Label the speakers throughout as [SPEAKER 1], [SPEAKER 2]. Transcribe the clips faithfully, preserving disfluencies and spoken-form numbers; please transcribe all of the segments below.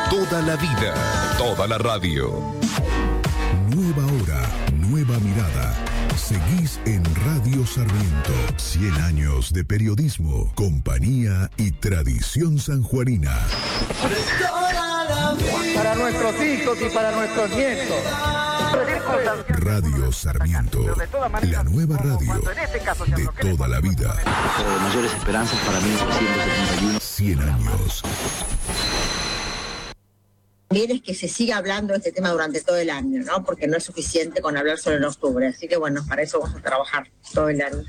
[SPEAKER 1] toda la vida, toda la radio.
[SPEAKER 2] Nueva hora, nueva mirada. Seguís en Radio Sarmiento. cien años de periodismo, compañía y tradición sanjuanina.
[SPEAKER 3] Para nuestros hijos y para nuestros nietos.
[SPEAKER 2] Radio Sarmiento, la nueva radio de toda la vida.
[SPEAKER 4] Pero de mayores esperanzas para mil novecientos setenta y uno.
[SPEAKER 2] cien años.
[SPEAKER 5] También es que se siga hablando de este tema durante todo el año, ¿no? Porque no es suficiente con hablar solo en octubre. Así que bueno, para eso vamos a trabajar todo el año.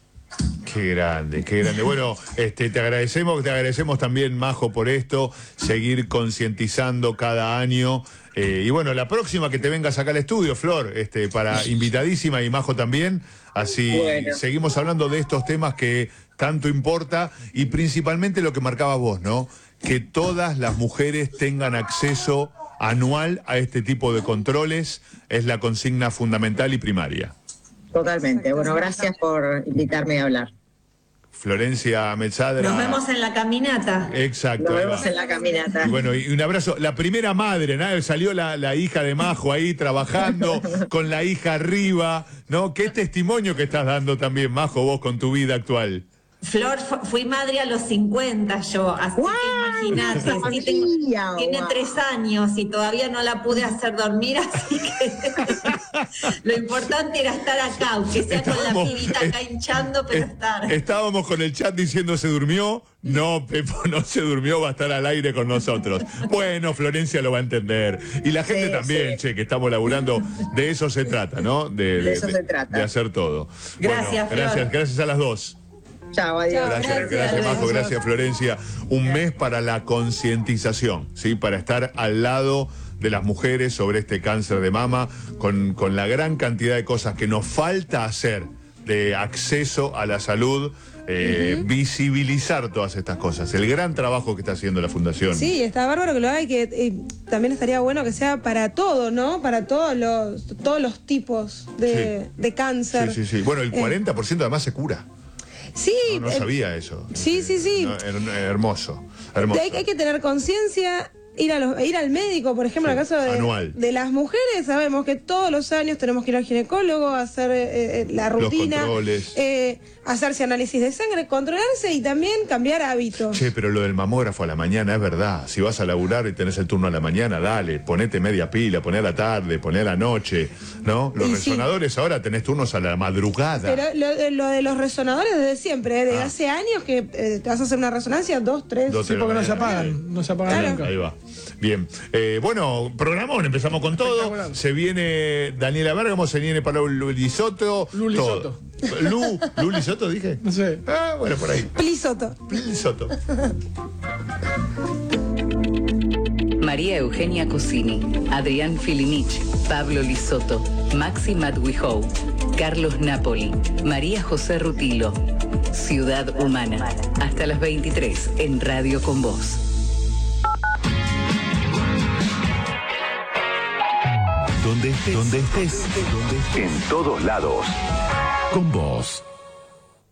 [SPEAKER 6] Qué grande, qué grande. Bueno, este, te agradecemos, te agradecemos también, Majo, por esto, seguir concientizando cada año. Eh, y bueno, la próxima que te vengas acá al estudio, Flor, este, para invitadísima, y Majo también. Así bueno, seguimos hablando de estos temas que tanto importa y principalmente lo que marcabas vos, ¿no? Que todas las mujeres tengan acceso anual a este tipo de controles es la consigna fundamental y primaria.
[SPEAKER 5] Totalmente. Bueno, gracias por invitarme a hablar.
[SPEAKER 6] Florencia Metzadra.
[SPEAKER 7] Nos vemos en la caminata.
[SPEAKER 6] Exacto.
[SPEAKER 5] Nos vemos en la caminata.
[SPEAKER 6] Y bueno, y un abrazo. La primera madre, ¿no? Salió la, la hija de Majo ahí trabajando con la hija arriba, ¿no? ¿Qué testimonio que estás dando también, Majo, vos con tu vida actual?
[SPEAKER 7] Flor, fui madre a los cincuenta yo, así
[SPEAKER 5] ¡Wow!
[SPEAKER 7] que imagínate, sí tengo, tiene
[SPEAKER 5] wow.
[SPEAKER 7] tres años y todavía no la pude hacer dormir, así que lo importante era estar acá, aunque sea estábamos, con la pibita acá hinchando, pero
[SPEAKER 6] est
[SPEAKER 7] estar.
[SPEAKER 6] Estábamos con el chat diciendo ¿se durmió? No, Pepo no se durmió, va a estar al aire con nosotros. Bueno, Florencia lo va a entender. Y la gente sí, también, sí. Che, que estamos laburando, de eso se trata, ¿no? De,
[SPEAKER 5] de,
[SPEAKER 6] de
[SPEAKER 5] eso
[SPEAKER 6] de,
[SPEAKER 5] se trata.
[SPEAKER 6] De hacer todo.
[SPEAKER 7] Gracias,
[SPEAKER 6] bueno, gracias, gracias a las dos.
[SPEAKER 5] Chao, adiós.
[SPEAKER 6] Gracias, gracias, gracias Majo, gracias Florencia. Un mes para la concientización, ¿sí? Para estar al lado de las mujeres sobre este cáncer de mama, con, con la gran cantidad de cosas que nos falta hacer de acceso a la salud, eh, uh-huh. visibilizar todas estas cosas. El gran trabajo que está haciendo la Fundación.
[SPEAKER 8] Sí, está bárbaro que lo haga y que eh, también estaría bueno que sea para todo, ¿no? Para todos los, todos los tipos de, sí. de cáncer.
[SPEAKER 6] Sí, sí, sí. Bueno, el cuarenta por ciento eh. además se cura.
[SPEAKER 8] Sí,
[SPEAKER 6] no, no sabía eso.
[SPEAKER 8] Sí, sí, sí.
[SPEAKER 6] No, hermoso, hermoso.
[SPEAKER 8] Hay, hay que tener conciencia, ir a los, ir al médico, por ejemplo, sí, en el caso de, de las mujeres, sabemos que todos los años tenemos que ir al ginecólogo, hacer eh, la rutina,
[SPEAKER 6] los controles.
[SPEAKER 8] Eh, hacerse análisis de sangre, controlarse y también cambiar hábitos.
[SPEAKER 6] Che, pero lo del mamógrafo a la mañana es verdad. Si vas a laburar y tenés el turno a la mañana, dale, ponete media pila, poné a la tarde, poné a la noche, ¿no? Los y resonadores sí. Ahora tenés turnos a la madrugada.
[SPEAKER 8] Pero lo, lo de los resonadores desde siempre, ¿eh? Desde ah. hace años que eh, te vas a hacer una resonancia, dos, tres.
[SPEAKER 6] Dos,
[SPEAKER 9] sí, porque no se apagan, no se apagan
[SPEAKER 8] claro.
[SPEAKER 9] nunca.
[SPEAKER 6] Ahí va. Bien. Eh, bueno, programón, empezamos con todo. Se viene Daniela Bergamo, se viene Pablo Lisoto.
[SPEAKER 9] Lu Lisoto.
[SPEAKER 6] Lu, Lu Lisoto, dije.
[SPEAKER 9] No sé.
[SPEAKER 6] Ah, bueno, por ahí.
[SPEAKER 8] Plisoto.
[SPEAKER 6] Plisoto.
[SPEAKER 10] María Eugenia Cosini, Adrián Filimich, Pablo Lisoto, Maxi Madwijou, Carlos Napoli, María José Rutilo. Ciudad Humana. Hasta las veintitrés en Radio Con Vos.
[SPEAKER 2] Donde estés, donde estés,
[SPEAKER 1] en todos lados.
[SPEAKER 2] Con Vos.